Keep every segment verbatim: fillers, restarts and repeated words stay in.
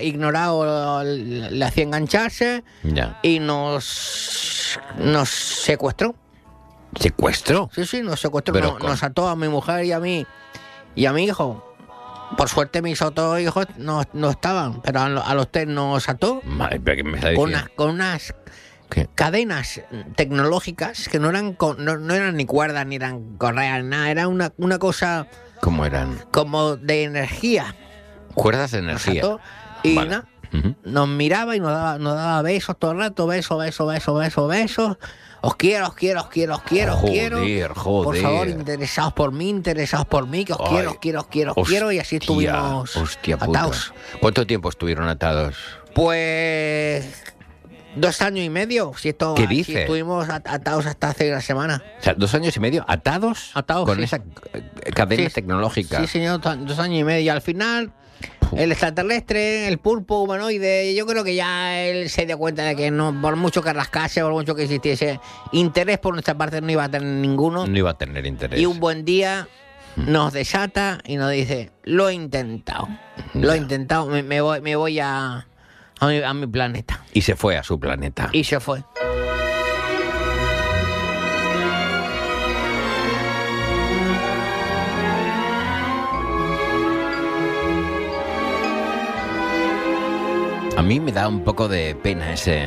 ignorado, le, le hacía engancharse Ya. y nos, nos secuestró. ¿Secuestro? Sí, sí, nos secuestró. Pero Nos, con- nos ató a mi mujer y a mí y a mi hijo. Por suerte mis otros hijos no, no estaban, pero a, lo- a los tres nos ató Madre, ¿pero qué me está con, diciendo? unas, con unas ¿Qué? cadenas tecnológicas que no eran con- no, no eran ni cuerdas ni eran correas, nada. Era una, una cosa ¿Cómo eran? como de energía. Cuerdas de Nos energía. ató y Vale. nada, Ujú. nos miraba y nos daba, nos daba besos todo el rato, besos, besos, besos, besos, besos. Os quiero, os quiero, os quiero, os quiero, os quiero. Joder, Por joder. favor, interesados por mí, interesados por mí, que os Ay, quiero, os quiero, os quiero, os quiero. Y así hostia, estuvimos hostia puta. atados. ¿Cuánto tiempo estuvieron atados? Pues dos años y medio. Si esto, ¿Qué si dices? estuvimos at- atados hasta hace una semana. O sea, dos años y medio atados, Atados, con sí. esa eh, cadena Sí, tecnológica. Sí, señor, do- dos años y medio. Y al final, el extraterrestre, el pulpo humanoide, yo creo que ya él se dio cuenta de que no, por mucho que rascase, por mucho que existiese interés por nuestra parte, no iba a tener ninguno. No iba a tener interés. Y un buen día nos desata y nos dice, lo he intentado. Lo he Ya. intentado, me, me voy, me voy a, a, mi, a mi planeta. Y se fue a su planeta. Y se fue. A mí me da un poco de pena ese,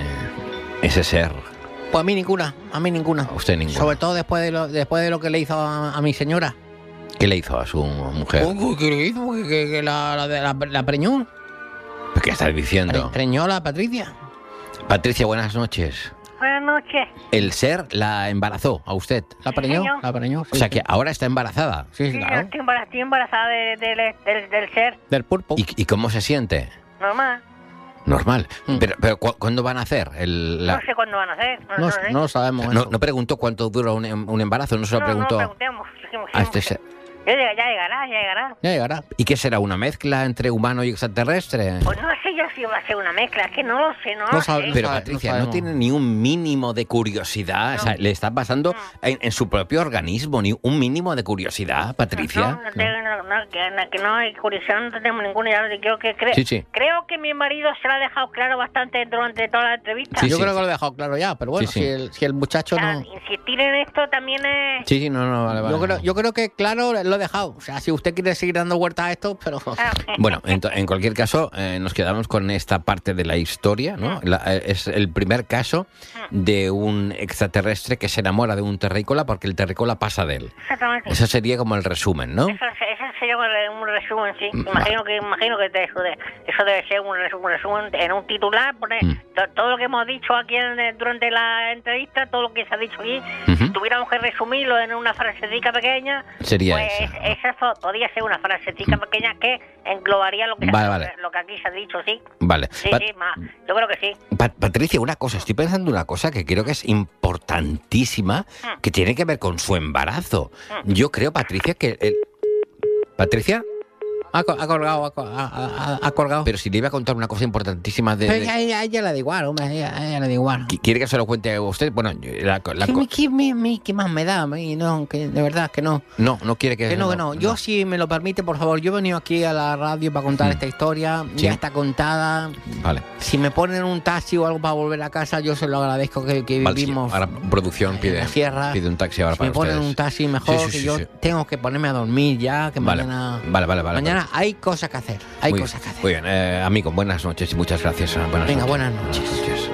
ese ser. Pues a mí ninguna, a mí ninguna. A usted ninguna. Sobre todo después de lo, después de lo que le hizo a, a mi señora. ¿Qué le hizo a su mujer? Uy, ¿qué le hizo? Que, que- que la, la, la, la preñó. ¿Qué estás Pre- diciendo? Preñó la Patricia. Patricia, buenas noches. Buenas noches. El ser la embarazó a usted. La preñó, señor. la preñó. O sí, sea sí. que ahora está embarazada. Sí, Sí, yo claro. estoy embarazada, estoy embarazada de- de- de- del, del ser Del pulpo. ¿Y, y cómo se siente? normal. Normal. Mm. Pero, pero ¿cu- ¿cuándo van a hacer? El, la- No sé cuándo van a hacer. No, No, lo sé. no lo sabemos. no, eso. no preguntó cuánto dura un, em- un embarazo, no se lo No, preguntó no preguntemos. Dijimos, a este dijimos ser. que- Ya llega- ya llegará, ya llegará. Ya llegará. ¿Y qué será? ¿Una mezcla entre humano y extraterrestre? Pues no sé yo si va a ser una mezcla, es que no lo sé, no, No lo sabe- sé. Pero sabe- Patricia, no no, sabemos. tiene ni un mínimo de curiosidad. O sea, le está pasando en, en su propio organismo, ni un mínimo de curiosidad, No, Patricia. no, tengo- no, no, que, no, que no hay curiosidad, no tenemos ninguna idea. Creo que, cre- Sí, sí. creo que mi marido se lo ha dejado claro bastante durante toda la entrevista. Sí, Yo sí. creo que lo he dejado claro ya, pero bueno, Sí, sí. Si, el, si el muchacho O sea, no... insistir en esto también es... Sí, sí, no, no, vale, vale. Yo creo, yo creo que claro lo he dejado. O sea, si usted quiere seguir dando vueltas a esto, pero... Ah, Bueno, en, to- en cualquier caso, eh, nos quedamos con esta parte de la historia, ¿no? La- eh, es el primer caso de un extraterrestre que se enamora de un terrícola porque el terrícola pasa de él. exactamente. Eso sería como el resumen, ¿no? Eso, eso sería un re- un resumen, sí. Mm, Imagino que imagino que de eso, de- eso debe ser un resumen, un resumen en un titular, poner Mm. to- todo lo que hemos dicho aquí en el- durante la entrevista, todo lo que se ha dicho aquí, Ujú. si tuviéramos que resumirlo en una frasecita pequeña, Sería pues esa. esa fo- podría ser una frasecita pequeña que englobaría lo que, se- Vale, vale. lo que aquí se ha dicho, sí. Vale. Sí, Pa- sí, ma- yo creo que sí. Pa- Patricia, una cosa, estoy pensando una cosa que creo que es importantísima, que tiene que ver con su embarazo. Yo creo, Patricia, que... el- ¿Patricia? Ha, co- ha colgado, ha, co- ha- ha- ha colgado. Pero si le iba a contar una cosa importantísima de... Pero de- a ella, a ella le da igual, hombre, a ella, a ella le da igual. ¿Qui- ¿Quiere que se lo cuente a usted? Bueno, yo- la, la ¿Qué, co- me- qué me- me- qué más me da? A mí? No, que de verdad que no. No, no quiere que... Que no, que no. Yo, si me lo permite, por favor, yo he venido aquí a la radio para contar Mm. esta historia. Sí. Ya está contada. Vale. Si me ponen un taxi o algo para volver a casa, yo se lo agradezco que, que Vale, sí. vivimos Ahora producción en pide, la sierra. pide un taxi ahora Si para me ponen ustedes. un taxi mejor, Sí, sí, que sí, yo sí. tengo que ponerme a dormir ya, que Vale. mañana... Vale, vale, vale. Mañana vale. hay cosas que hacer. Hay Muy cosas bien. que hacer. Muy bien, eh, amigo, buenas noches y muchas gracias. eh, Buenas Venga, noches. buenas noches.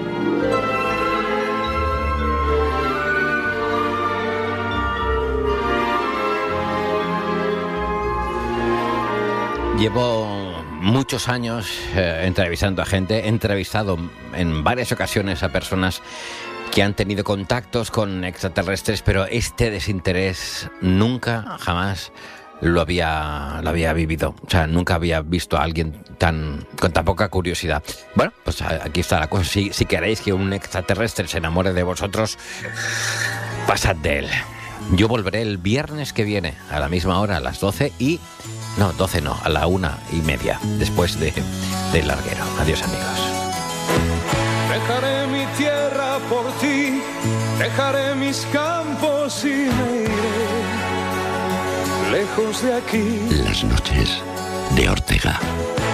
Llevo muchos años eh, entrevistando a gente, he entrevistado en varias ocasiones a personas que han tenido contactos con extraterrestres, pero este desinterés nunca, jamás lo había, lo había vivido. O sea, nunca había visto a alguien tan con tan poca curiosidad. Bueno, pues a- aquí está la cosa. Si, si queréis que un extraterrestre se enamore de vosotros, pasad de él. Yo volveré el viernes que viene, a la misma hora, a las doce y... No, doce no, a la una y media, después de, del larguero. Adiós, amigos. Dejaré mi tierra por ti, dejaré mis campos y me iré lejos de aquí. Las noches de Ortega.